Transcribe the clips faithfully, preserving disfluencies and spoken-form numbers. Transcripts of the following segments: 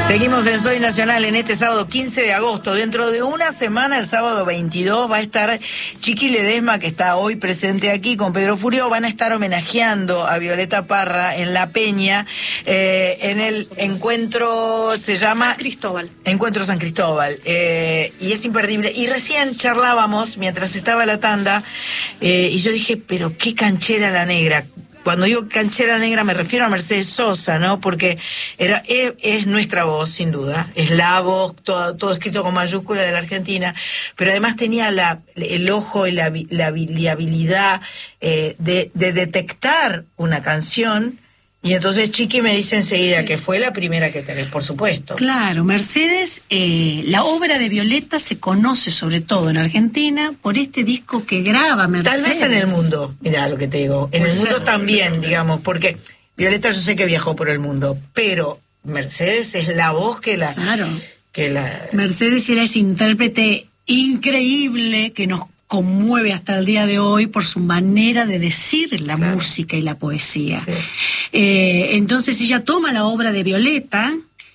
Seguimos en Soy Nacional en este sábado quince de agosto. Dentro de una semana, el sábado veintidós, va a estar Chiqui Ledesma, que está hoy presente aquí con Pedro Furio. Van a estar homenajeando a Violeta Parra en La Peña, eh, en el encuentro, se llama... San Cristóbal. Encuentro San Cristóbal. Eh, y es imperdible. Y recién charlábamos, mientras estaba la tanda, eh, y yo dije, pero qué canchera la negra. Cuando digo canchera negra me refiero a Mercedes Sosa, ¿no? Porque era es, es nuestra voz, sin duda. Es la voz, todo, todo escrito con mayúscula de la Argentina. Pero además tenía la, el ojo y la, la, la habilidad eh, de, de detectar una canción. Y entonces Chiqui me dice enseguida que fue la primera que tenés, por supuesto. Claro, Mercedes, eh, la obra de Violeta se conoce sobre todo en Argentina por este disco que graba Mercedes. Tal vez en el mundo, mirá lo que te digo, en el mundo también, digamos, porque Violeta yo sé que viajó por el mundo, pero Mercedes es la voz que la... Claro. Que la... Mercedes era ese intérprete increíble que nos conmueve hasta el día de hoy por su manera de decir la claro. música y la poesía. Sí. Eh, entonces ella toma la obra de Violeta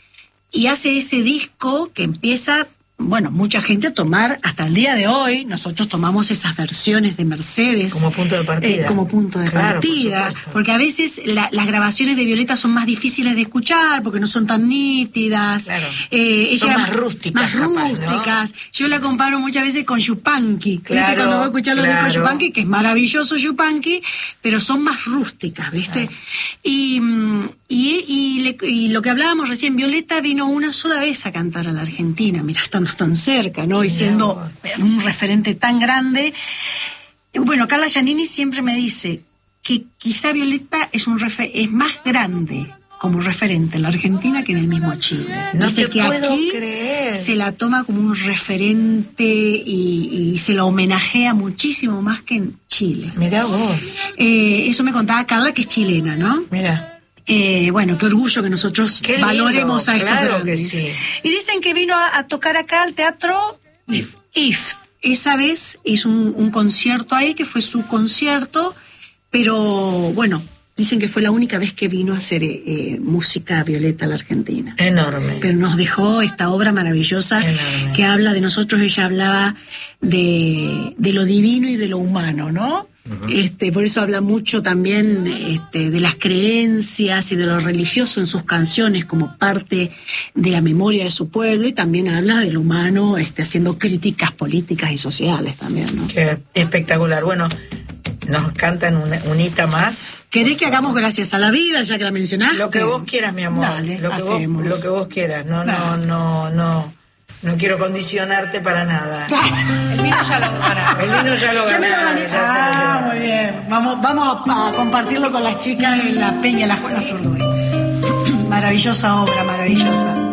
y hace ese disco que empieza, bueno, mucha gente a tomar, hasta el día de hoy, nosotros tomamos esas versiones de Mercedes. Como punto de partida. Eh, como punto de claro, partida. Por porque a veces la, las grabaciones de Violeta son más difíciles de escuchar, porque no son tan nítidas. Claro. Eh, ella son más rústicas. Más capaz, rústicas. ¿no? Yo la comparo muchas veces con Yupanqui. Claro, ¿viste? Cuando voy a escuchar los claro. discos de Yupanqui, que es maravilloso Yupanqui, pero son más rústicas, ¿viste? Claro. Y... Y, y, le, y lo que hablábamos recién, Violeta vino una sola vez a cantar a la Argentina, mira, estando tan cerca, ¿no? Y siendo un referente tan grande. Bueno, Carla Giannini siempre me dice que quizá Violeta es un refer- es más grande como referente en la Argentina que en el mismo Chile. No dice te que puedo aquí creer. Se la toma como un referente y, y se la homenajea muchísimo más que en Chile. Mirá vos. Eh, eso me contaba Carla, que es chilena, ¿no? Mira. Eh, bueno, qué orgullo que nosotros qué lindo, valoremos a estos claro grandes. que sí. Y dicen que vino a, a tocar acá al teatro I F T. I F T. Esa vez hizo un, un concierto ahí, que fue su concierto, pero bueno, dicen que fue la única vez que vino a hacer eh, música Violeta a la Argentina. Enorme. Pero nos dejó esta obra maravillosa Enorme. Que habla de nosotros. Ella hablaba de, de lo divino y de lo humano, ¿no? Uh-huh. Este, por eso habla mucho también este, de las creencias y de lo religioso en sus canciones como parte de la memoria de su pueblo, y también habla de lo humano, este, haciendo críticas políticas y sociales también, ¿no? Qué espectacular. Bueno, nos cantan una, unita más. ¿Querés que hagamos Gracias a la Vida, ya que la mencionaste? Lo que vos quieras, mi amor. Dale, lo que hacemos. Vos, lo que vos quieras. No, no, no, no. No quiero condicionarte para nada. El vino ya lo ganó. El vino ya lo ganó. Ah, muy bien. Vamos, vamos a, a compartirlo con las chicas en la Peña La Juana Zurduy. Maravillosa obra, maravillosa.